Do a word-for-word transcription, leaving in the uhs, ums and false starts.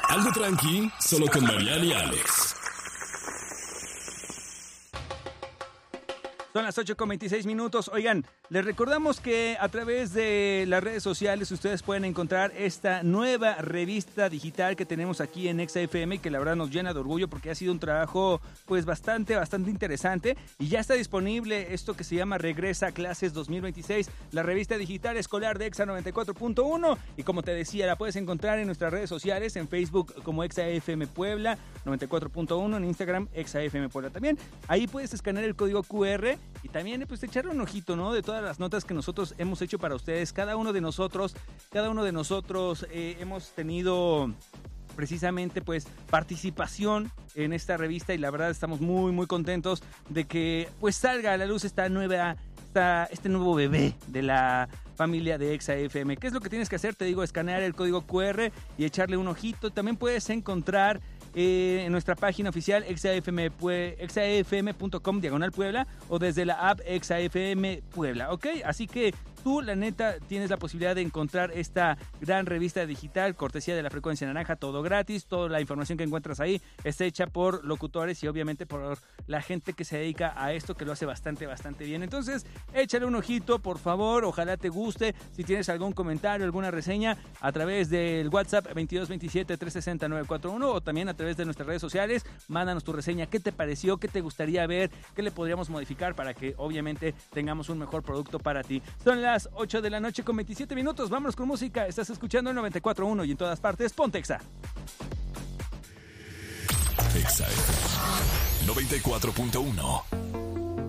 Algo tranqui, solo con Mariana y Alex. Son las ocho con veintiséis minutos. Oigan, les recordamos que a través de las redes sociales ustedes pueden encontrar esta nueva revista digital que tenemos aquí en Exa F M, que la verdad nos llena de orgullo porque ha sido un trabajo pues bastante, bastante interesante, y ya está disponible esto que se llama Regresa a Clases dos mil veintiséis, la revista digital escolar de Exa noventa y cuatro punto uno, y como te decía, la puedes encontrar en nuestras redes sociales, en Facebook como Exa F M Puebla noventa y cuatro punto uno, en Instagram Exa F M Puebla también. Ahí puedes escanear el código cu erre y también pues echarle un ojito, ¿no? De todas las notas que nosotros hemos hecho para ustedes. Cada uno de nosotros, cada uno de nosotros eh, hemos tenido precisamente pues participación en esta revista, y la verdad estamos muy muy contentos de que pues salga a la luz esta nueva esta, este nuevo bebé de la familia de Exa F M. ¿Qué es lo que tienes que hacer? Te digo, escanear el código cu erre y echarle un ojito. También puedes encontrar Eh, en nuestra página oficial exafm, exafm punto com diagonal Puebla, o desde la app Exa F M Puebla, ¿ok? Así que tú, la neta, tienes la posibilidad de encontrar esta gran revista digital, cortesía de la Frecuencia Naranja, todo gratis. Toda la información que encuentras ahí está hecha por locutores y obviamente por la gente que se dedica a esto, que lo hace bastante, bastante bien. Entonces, échale un ojito, por favor, ojalá te guste. Si tienes algún comentario, alguna reseña, a través del WhatsApp veintidós veintisiete trescientos sesenta nueve cuarenta y uno, o también a través de nuestras redes sociales, mándanos tu reseña. ¿Qué te pareció? ¿Qué te gustaría ver? ¿Qué le podríamos modificar para que obviamente tengamos un mejor producto para ti? Son las ocho de la noche con veintisiete minutos. Vámonos con música. Estás escuchando el noventa y cuatro punto uno y en todas partes, ponte Exa. Exa noventa y cuatro punto uno.